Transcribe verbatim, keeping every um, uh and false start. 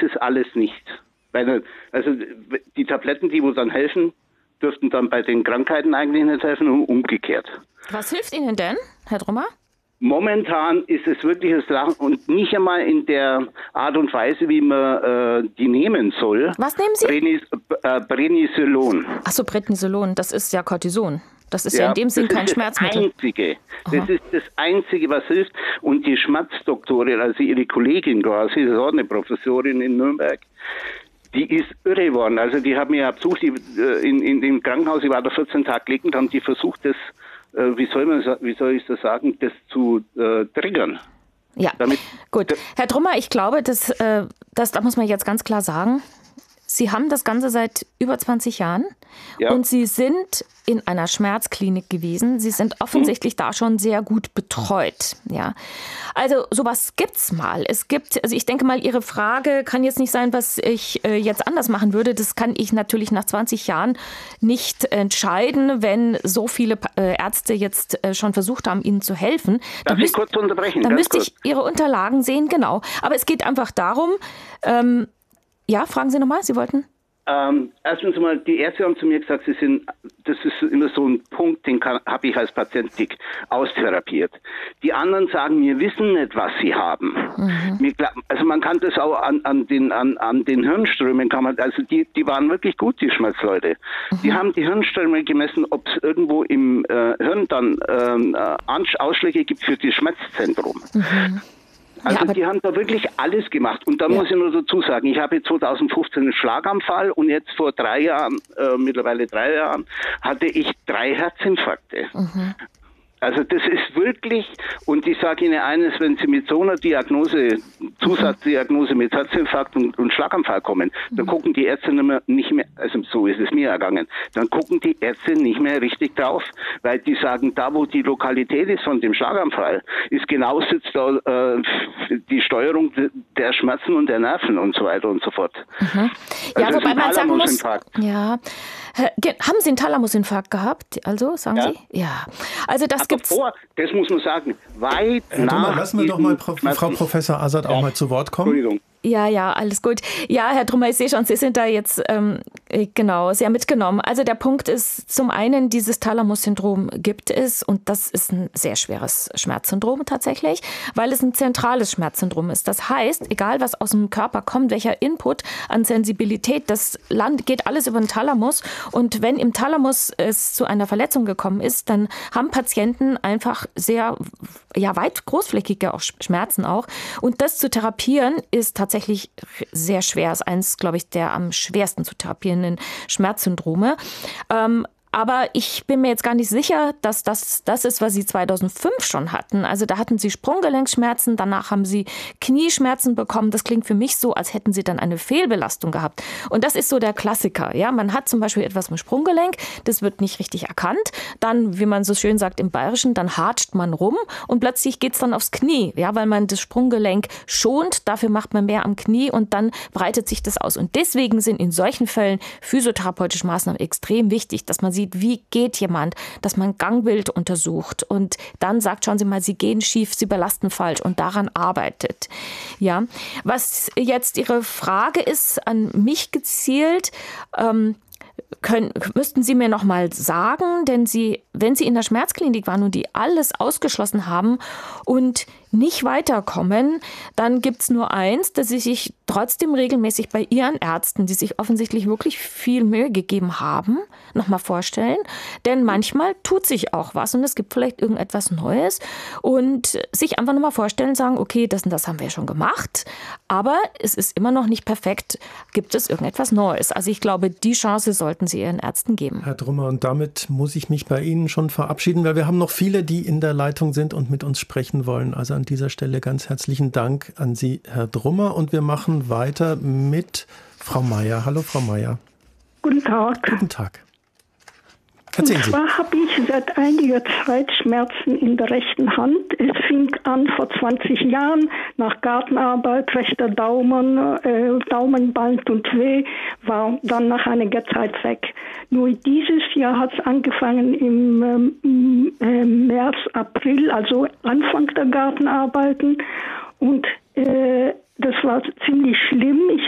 ist es alles nicht. Weil, also die Tabletten, die wo dann helfen, dürften dann bei den Krankheiten eigentlich nicht helfen und umgekehrt. Was hilft Ihnen denn, Herr Drummer? Momentan ist es wirklich das Lachen und nicht einmal in der Art und Weise, wie man äh, die nehmen soll. Was nehmen Sie? Brenis, äh, Prednisolon. Achso, Prednisolon, das ist ja Cortison. Das ist ja, ja in dem Sinn kein das Schmerzmittel. Einzige. Das ist das Einzige, was hilft. Und die Schmerzdoktorin, also ihre Kollegin quasi, das ist auch eine Professorin in Nürnberg, die ist irre geworden. Also die haben mir ja besucht, die, in, in dem Krankenhaus, ich war da vierzehn Tage liegend, haben die versucht, das, äh, wie soll man, wie soll ich das sagen, das zu äh, triggern. Ja, Damit, gut. Herr Drummer, ich glaube, das, äh, das, da muss man jetzt ganz klar sagen, Sie haben das Ganze seit über zwanzig Jahren ja. und Sie sind in einer Schmerzklinik gewesen. Sie sind offensichtlich hm. da schon sehr gut betreut. Ja, also sowas gibt's mal. Es gibt, also ich denke mal, Ihre Frage kann jetzt nicht sein, was ich äh, jetzt anders machen würde. Das kann ich natürlich nach zwanzig Jahren nicht entscheiden, wenn so viele äh, Ärzte jetzt äh, schon versucht haben, Ihnen zu helfen. Darf ich kurz unterbrechen? Dann müsste kurz. ich Ihre Unterlagen sehen, genau. Aber es geht einfach darum, ähm, ja, fragen Sie nochmal, Sie wollten? Ähm, erstens mal, die Ärzte haben zu mir gesagt, sie sind, das ist immer so ein Punkt, den habe ich als Patient dick austherapiert. Die anderen sagen, wir wissen nicht, was sie haben. Mhm. Wir, also man kann das auch an, an, den, an, an den Hirnströmen, kann man, also die, die waren wirklich gut, die Schmerzleute. Mhm. Die haben die Hirnströme gemessen, ob es irgendwo im äh, Hirn dann ähm, Ausschläge gibt für das Schmerzzentrum. Mhm. Also ja, die haben da wirklich alles gemacht. Und da ja. muss ich nur dazu sagen, ich habe zweitausendfünfzehn einen Schlaganfall und jetzt vor drei Jahren, äh, mittlerweile drei Jahren, hatte ich drei Herzinfarkte. Mhm. Also das ist wirklich, und ich sage Ihnen eines, wenn Sie mit so einer Diagnose, Zusatzdiagnose mit Herzinfarkt und, und Schlaganfall kommen, dann gucken die Ärzte nicht mehr, nicht mehr, also so ist es mir ergangen, dann gucken die Ärzte nicht mehr richtig drauf, weil die sagen, da wo die Lokalität ist von dem Schlaganfall, ist genau sitzt da äh, die Steuerung der Schmerzen und der Nerven und so weiter und so fort. Mhm. Ja, also wobei man sagen muss, ja, haben Sie einen Thalamusinfarkt gehabt? Also, sagen ja. Sie? Ja. Also das gibt's. Vor, das muss man sagen, weit Herr nach... Drummer, lassen wir doch mal Frau, Frau Professor Azad auch ja. mal zu Wort kommen. Entschuldigung. Ja, ja, alles gut. Ja, Herr Drummer, ich sehe schon, Sie sind da jetzt ähm, genau sehr mitgenommen. Also der Punkt ist, zum einen, dieses Thalamus-Syndrom gibt es und das ist ein sehr schweres Schmerzsyndrom tatsächlich, weil es ein zentrales Schmerzsyndrom ist. Das heißt, egal was aus dem Körper kommt, welcher Input an Sensibilität, das Land geht alles über den Thalamus und wenn im Thalamus es zu einer Verletzung gekommen ist, dann haben Patienten einfach sehr, ja, weit großflächige auch Schmerzen auch und das zu therapieren ist tatsächlich tatsächlich sehr schwer. Ist eins, glaube ich, der am schwersten zu therapierenden Schmerzsyndrome. Ähm, Aber ich bin mir jetzt gar nicht sicher, dass das das ist, was Sie zweitausendfünf schon hatten. Also da hatten Sie Sprunggelenkschmerzen, danach haben Sie Knieschmerzen bekommen. Das klingt für mich so, als hätten Sie dann eine Fehlbelastung gehabt. Und das ist so der Klassiker. Ja, man hat zum Beispiel etwas mit Sprunggelenk, das wird nicht richtig erkannt. Dann, wie man so schön sagt im Bayerischen, dann hatscht man rum und plötzlich geht's dann aufs Knie. Ja, weil man das Sprunggelenk schont, dafür macht man mehr am Knie und dann breitet sich das aus. Und deswegen sind in solchen Fällen physiotherapeutische Maßnahmen extrem wichtig, dass man sie wie geht jemand, dass man Gangbild untersucht und dann sagt, schauen Sie mal, Sie gehen schief, Sie belasten falsch und daran arbeitet. Ja, was jetzt Ihre Frage ist, an mich gezielt, ähm, können, müssten Sie mir noch mal sagen, denn Sie, wenn Sie in der Schmerzklinik waren und die alles ausgeschlossen haben und nicht weiterkommen, dann gibt's nur eins, dass Sie sich trotzdem regelmäßig bei Ihren Ärzten, die sich offensichtlich wirklich viel Mühe gegeben haben, nochmal vorstellen. Denn manchmal tut sich auch was und es gibt vielleicht irgendetwas Neues und sich einfach nochmal vorstellen, sagen, okay, das und das haben wir schon gemacht, aber es ist immer noch nicht perfekt. Gibt es irgendetwas Neues? Also ich glaube, die Chance sollten Sie Ihren Ärzten geben. Herr Drummer, und damit muss ich mich bei Ihnen schon verabschieden, weil wir haben noch viele, die in der Leitung sind und mit uns sprechen wollen. Also an dieser Stelle ganz herzlichen Dank an Sie, Herr Drummer. Und wir machen weiter mit Frau Meier. Hallo, Frau Meier. Guten Tag. Guten Tag. Erzählen Und zwar habe ich seit einiger Zeit Schmerzen in der rechten Hand. Es fing an vor zwanzig Jahren nach Gartenarbeit, rechter Daumen, äh, Daumenband und weh, war dann nach einiger Zeit weg. Nur dieses Jahr hat es angefangen im ähm, äh, März, April, also Anfang der Gartenarbeiten und äh, das war ziemlich schlimm. Ich